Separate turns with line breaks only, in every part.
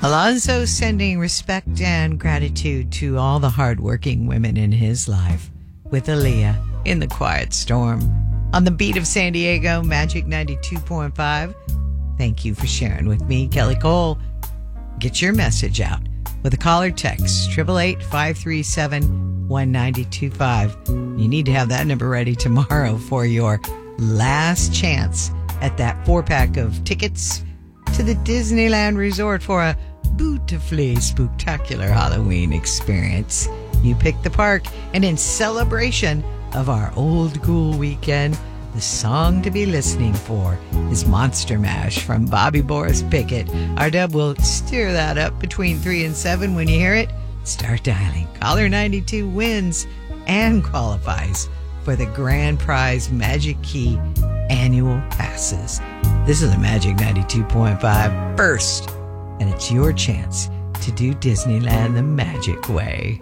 Alonzo sending respect and gratitude to all the hardworking women in his life with Aaliyah in the Quiet Storm. On the beat of San Diego, Magic 92.5. Thank you for sharing with me, Kelly Cole. Get your message out with a call or text, 888-537-1925. You need to have that number ready tomorrow for your last chance at that 4-pack of tickets to the Disneyland Resort for a beautifully spectacular Halloween experience. You pick the park, and in celebration of our Old Ghoul weekend, the song to be listening for is Monster Mash from Bobby Boris Pickett. Our dub will steer that up between 3 and 7. When you hear it, start dialing. Caller 92 wins and qualifies for the grand prize Magic Key annual passes. This is a Magic 92.5 first, and it's your chance to do Disneyland the magic way.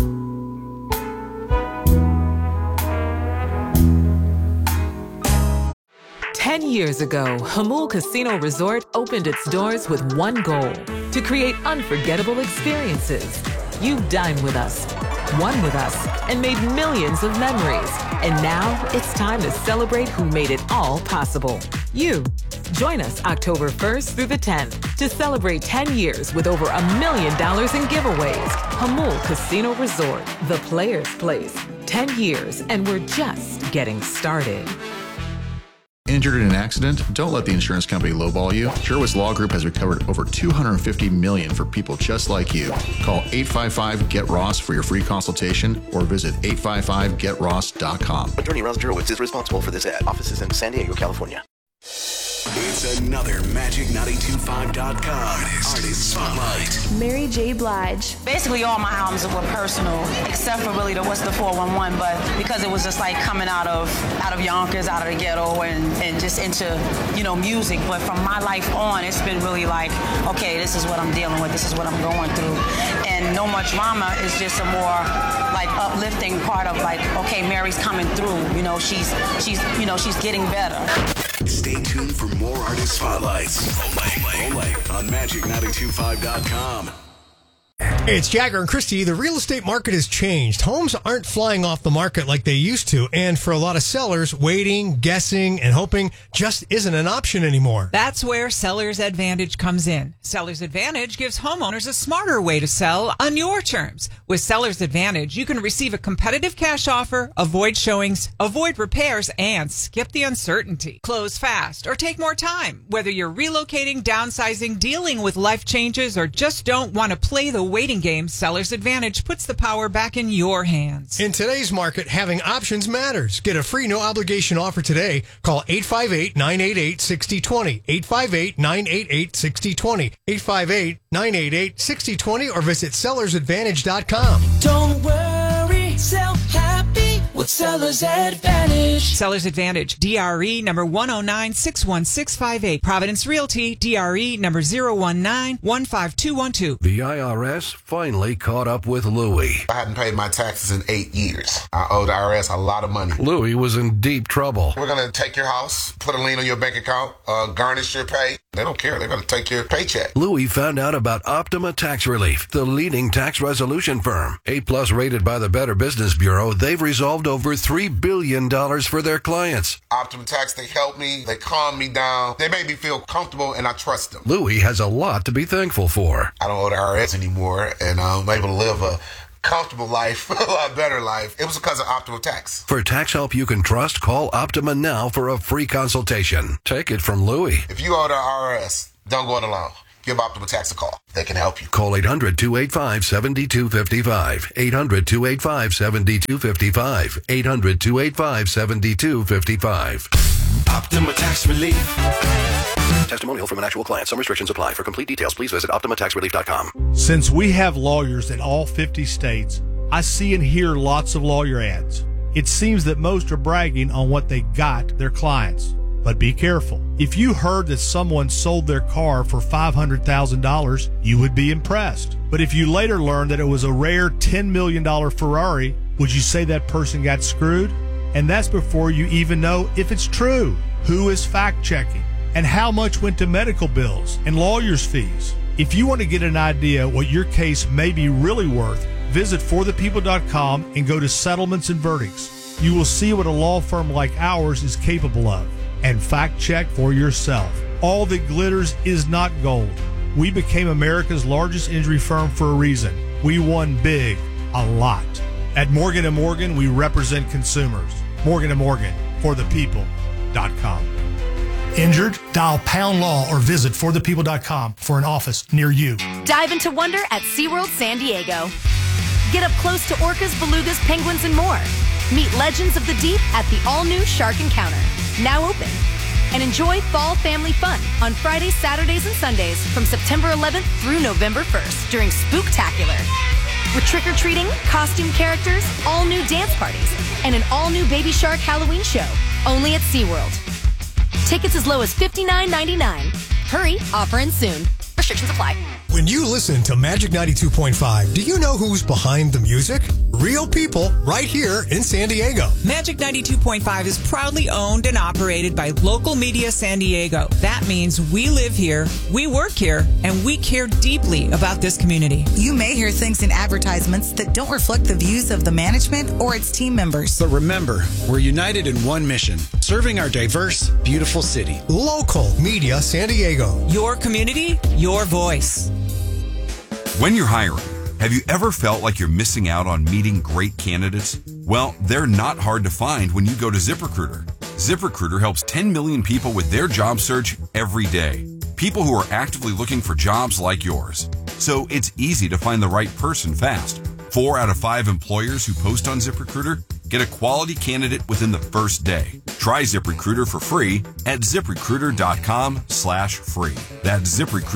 10 years ago, Jamul Casino Resort opened its doors with one goal: to create unforgettable experiences. You dined with us, won with us, and made millions of memories. And now it's time to celebrate who made it all possible. You. Join us October 1st through the 10th to celebrate 10 years with over $1 million in giveaways. Jamul Casino Resort, the player's place. 10 years, and we're just getting started.
Injured in an accident? Don't let the insurance company lowball you. Sherwitz Law Group has recovered over $250 million for people just like you. Call 855-GET-ROSS for your free consultation or visit 855getross.com.
Attorney Ron Sherwitz is responsible for this ad. Offices in San Diego, California.
It's another Magic925.com Artist Spotlight.
Mary J. Blige.
Basically, all my albums were personal, except for really the What's the 411, but because it was just like coming out of Yonkers, out of the ghetto, and just into, music. But from my life on, it's been really like, okay, this is what I'm dealing with, this is what I'm going through. And No More Drama is just a more like uplifting part of like, okay, Mary's coming through, she's getting better.
Stay tuned for more Artist Spotlights only on Magic925.com.
Hey, it's Jagger and Christy. The real estate market has changed. Homes aren't flying off the market like they used to, and for a lot of sellers, waiting, guessing, and hoping just isn't an option anymore.
That's where Seller's Advantage comes in. Seller's Advantage gives homeowners a smarter way to sell on your terms. With Seller's Advantage, you can receive a competitive cash offer, avoid showings, avoid repairs, and skip the uncertainty. Close fast or take more time. Whether you're relocating, downsizing, dealing with life changes, or just don't want to play the waiting game, Seller's Advantage puts the power back in your hands.
In today's market, having options matters. Get a free no-obligation offer today. Call 858-988-6020. 858-988-6020. 858-988-6020 or visit sellersadvantage.com.
Don't worry, sell happy with Seller's Advantage.
Seller's Advantage, DRE number 109-61658. Providence Realty, DRE number 019-15212.
The IRS finally caught up with Louie.
I hadn't paid my taxes in 8 years. I owed the IRS a lot of money.
Louie was in deep trouble.
We're going to take your house, put a lien on your bank account, garnish your pay. They don't care. They're going to take your paycheck.
Louie found out about Optima Tax Relief, the leading tax resolution firm. A+ rated by the Better Business Bureau, they've resolved over $3 billion for their clients.
Optima Tax, they help me. They calm me down. They make me feel comfortable, and I trust them.
Louie has a lot to be thankful for.
I don't owe the IRS anymore, and I'm able to live a comfortable life, a lot better life. It was because of Optima Tax.
For tax help you can trust, call Optima now for a free consultation. Take it from Louie.
If you owe the IRS, don't go it alone. Give Optima Tax a call. They can help you.
Call 800-285-7255. 800-285-7255. 800-285-7255.
Optima Tax Relief.
Testimonial from an actual client. Some restrictions apply. For complete details, please visit OptimaTaxRelief.com.
Since we have lawyers in all 50 states, I see and hear lots of lawyer ads. It seems that most are bragging on what they got their clients. But be careful. If you heard that someone sold their car for $500,000, you would be impressed. But if you later learned that it was a rare $10 million Ferrari, would you say that person got screwed? And that's before you even know if it's true. Who is fact-checking? And how much went to medical bills and lawyers' fees? If you want to get an idea what your case may be really worth, visit forthepeople.com and go to Settlements and Verdicts. You will see what a law firm like ours is capable of, and fact check for yourself. All that glitters is not gold. We became America's largest injury firm for a reason. We won big, a lot. At Morgan & Morgan, we represent consumers. Morgan & Morgan, forthepeople.com.
Injured? Dial Pound Law or visit forthepeople.com for an office near you.
Dive into wonder at SeaWorld San Diego. Get up close to orcas, belugas, penguins, and more. Meet legends of the deep at the all-new Shark Encounter, now open. And enjoy fall family fun on Fridays, Saturdays, and Sundays from September 11th through November 1st during Spooktacular. With trick-or-treating, costume characters, all-new dance parties, and an all-new Baby Shark Halloween show, only at SeaWorld. Tickets as low as $59.99. Hurry, offer ends soon. Restrictions apply.
When you listen to Magic 92.5, do you know who's behind the music? Real people right here in San Diego.
Magic 92.5 is proudly owned and operated by Local Media San Diego. That means we live here, we work here, and we care deeply about this community.
You may hear things in advertisements that don't reflect the views of the management or its team members.
But remember, we're united in one mission, serving our diverse, beautiful city.
Local Media San Diego.
Your community, your voice.
When you're hiring, have you ever felt like you're missing out on meeting great candidates? Well, they're not hard to find when you go to ZipRecruiter. ZipRecruiter helps 10 million people with their job search every day. People who are actively looking for jobs like yours. So it's easy to find the right person fast. 4 out of 5 employers who post on ZipRecruiter get a quality candidate within the first day. Try ZipRecruiter for free at ZipRecruiter.com/free. That's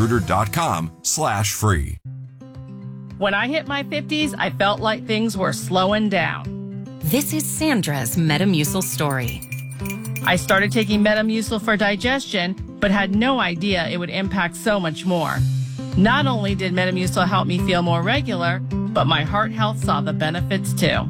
ZipRecruiter.com/free.
When I hit my 50s, I felt like things were slowing down.
This is Sandra's Metamucil story.
I started taking Metamucil for digestion, but had no idea it would impact so much more. Not only did Metamucil help me feel more regular, but my heart health saw the benefits too.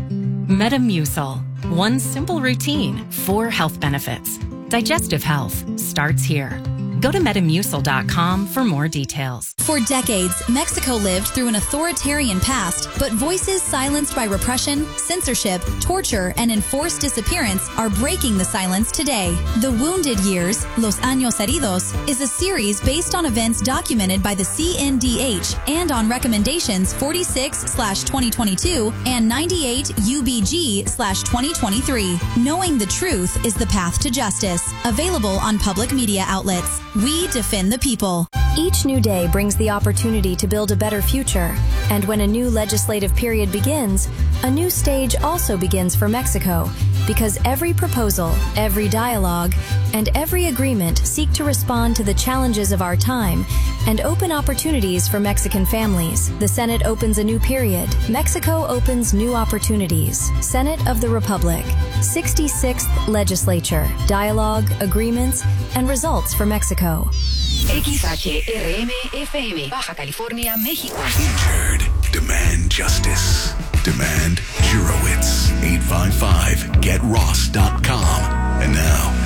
Metamucil. One simple routine, 4 health benefits. Digestive health starts here. Go to Metamucil.com for more details.
For decades, Mexico lived through an authoritarian past, but voices silenced by repression, censorship, torture, and enforced disappearance are breaking the silence today. The Wounded Years, Los Años Heridos, is a series based on events documented by the CNDH and on recommendations 46/2022 and 98 UBG/2023. Knowing the truth is the path to justice. Available on public media outlets. We defend the people.
Each new day brings the opportunity to build a better future. And when a new legislative period begins, a new stage also begins for Mexico. Because every proposal, every dialogue, and every agreement seek to respond to the challenges of our time and open opportunities for Mexican families. The Senate opens a new period. Mexico opens new opportunities. Senate of the Republic. 66th Legislature. Dialogue, agreements, and results for Mexico.
XHRM-FM, Baja California, México.
Injured. Demand justice. Demand Jurowitz. 855-GetRoss.com. And now,